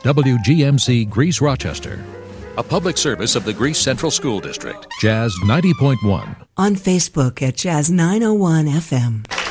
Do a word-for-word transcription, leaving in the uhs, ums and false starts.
W G M C Greece Rochester. A public service of the Greece Central School District. Jazz ninety point one. On Facebook at Jazz nine oh one F M.